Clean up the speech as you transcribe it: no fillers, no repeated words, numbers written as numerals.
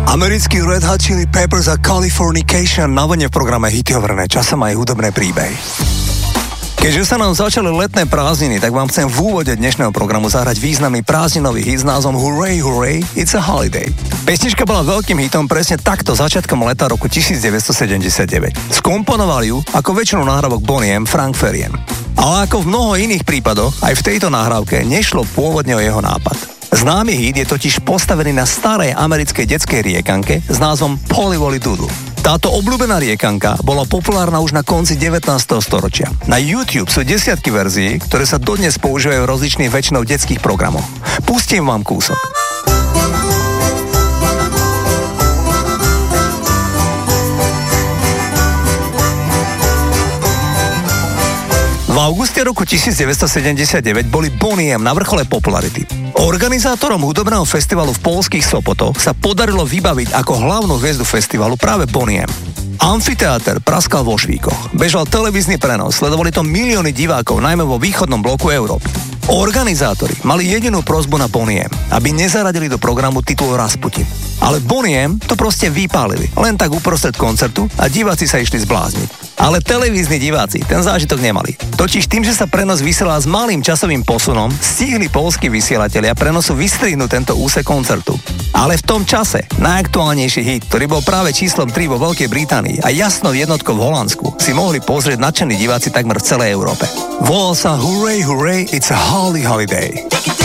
Americký Red Hot Chili Peppers a Californication na vlne v programe Hity overené časom aj hudobné príbehy. Keďže sa nám začali letné prázdniny, tak vám chcem v úvode dnešného programu zahrať významný prázdninový hit s názvom Hooray, Hooray, It's a Holiday. Pesnička bola veľkým hitom presne takto začiatkom leta roku 1979. Skomponoval ju ako väčšinu nahrávok Bonnie M. Frank Farian. Ale ako v mnoho iných prípadoch, aj v tejto nahrávke nešlo pôvodne o jeho nápad. Známy hit je totiž postavený na starej americkej detskej riekanke s názvom Polly Wolly Doodle. Táto obľúbená riekanka bola populárna už na konci 19. storočia. Na YouTube sú desiatky verzií, ktoré sa dodnes používajú v rozličných väčšinou detských programoch. Pustím vám kúsok. V auguste roku 1979 boli Bonnie M na vrchole popularity. Organizátorom hudobného festivalu v poľských Sopotoch sa podarilo vybaviť ako hlavnú hviezdu festivalu práve Bonnie M. Amfiteáter praskal vo švíkoch. Bežal televízny prenos, sledovali to milióny divákov, najmä vo východnom bloku Európy. Organizátori mali jedinú prosbu na Bonnie M, aby nezaradili do programu titul Rasputin. Ale Bonnie M to proste vypálili, len tak uprostred koncertu a diváci sa išli zblázniť. Ale televízni diváci ten zážitok nemali. Totiž tým, že sa prenos vysielal s malým časovým posunom, stihli poľskí vysielatelia prenosu vystrihnúť tento úsek koncertu. Ale v tom čase najaktuálnejší hit, ktorý bol práve číslom 3 vo Veľkej Británii a jasnou jednotkou v Holandsku, si mohli pozrieť nadšení diváci takmer v celej Európe. Volal sa Hooray, Hooray, It's a Holy Holiday.